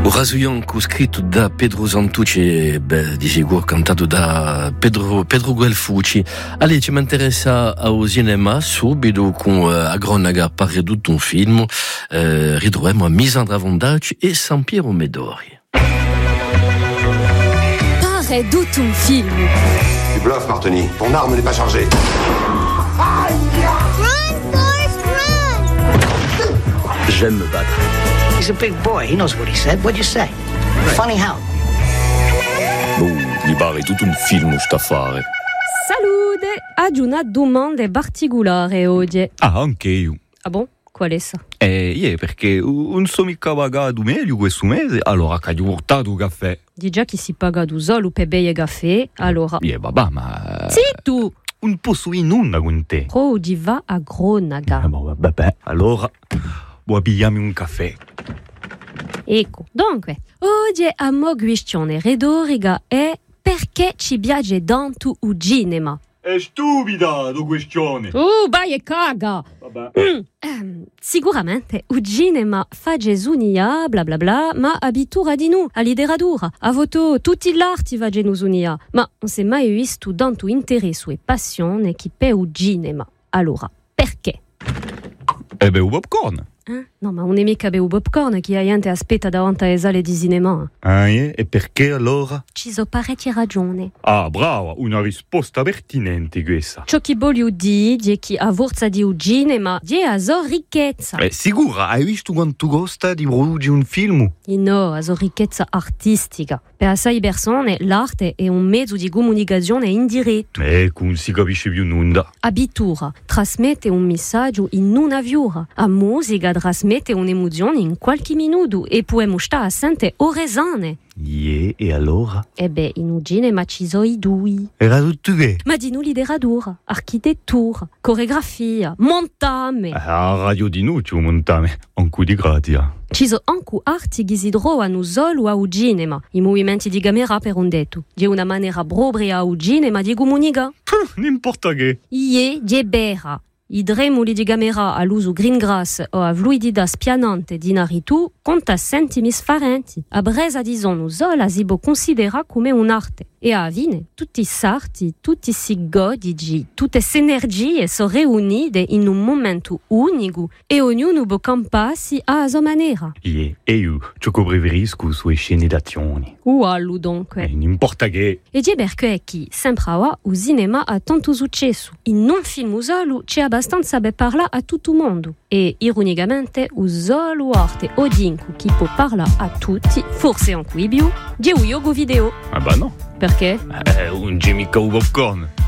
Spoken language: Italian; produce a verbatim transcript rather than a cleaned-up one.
O Razuianco, scritto da Pedro Santucci, beh, di sicuro cantato da Pedro, Pedro Guelfucci. Allora, ci mi interessa al cinema subito con uh, a Gronaga parla di tutto un film. Uh, ritroviamo a Misandra Vondac e San Piero Medori. Pare tutto un film. Tu bluffes, Martini. Ton arme n'est pas chargée. Run, Forrest, run! J'aime me battre. He's a big boy. He knows what he said. What'd you say? Funny how? Oh, mi pare tutto un film sta a fare. Salute! Ho una domanda particolare oggi. Ah, anche io. Ah bon? Qual è essa? Eh, yeah, perché non so mica pagato meglio questo mese, allora che ho portato un caffè. Di già che si paga du solo per bere caffè, allora... Yeah, vabbè, ma... Sì, tu! Un po' su in onda con te. Oggi va a Gronaga. Eh, boh, vabbè, allora... Vuoi pigliarmi un caffè? Ecco, dunque, oggi a mo questione retorica è perché ci piace tanto il cinema? È stupida la questione. Uh, vai e caga! Vabbè. Eh, sicuramente il cinema fa gesunia, bla bla bla, ma abitura di noi, a lideratura. A voto tutti l'arti va genusunia, ma non si è mai visto tanto interesse e passione che per il cinema. Allora, perché? Eh beh, un popcorn. Eh? No, ma non è mica bevo popcorn che la gente aspetta davanti alle sale di cinema. Ah, yeah? E perché allora? Ci sono parecchie ragioni. Ah, brava, una risposta pertinente questa. Ciò che voglio dire è che a forza di un cinema è a sua ricchezza. Eh, sicura, hai visto quanto costa di produrre un film? E no, a sua ricchezza artistica. Per assai persone l'arte è un mezzo di comunicazione indiretto. Eh, non si capisce più nulla. Abitura trasmette un messaggio in una viura. A musica trasmette un'emozione in qualche minuto e può stare assente orezane. Yeah, e allora? E beh, in un cinema ci sono i due. Era tutto che? Ma di noi lideratura, architettura, coreografia, montame. A radio di noi c'è un montame, anche di gratia. Ci sono anche arti che si trovano solo al cinema. I movimenti di camera per un detto. C'è una maniera propria al cinema di comunicare. N'importa che. Ie, di bera. I dremoli di camera all'uso greengrass o a fluidità spianante di naritu conta sentimi sfarenti. A bresa di zonu sola si può considerare come un'arte. E a fine, tutti i sarti, tutti si godici, tutte le energie sono riunite in un momento unico e ognuno può camparsi a sua maniera. Yeah, e io, ciò che preferisco sulle scene d'azione. Uallo dunque. Eh, n'importa che. E c'è perché chi sempre ora il cinema ha tanto successo. In un film solo c'è abbastanza per parlare a tutto il mondo. E ironicamente, il solo arte odinco che può parlare a tutti, forse anche i più, è il yoga video. Ah bah no. Perché? Eh, non c'è mica un popcorn.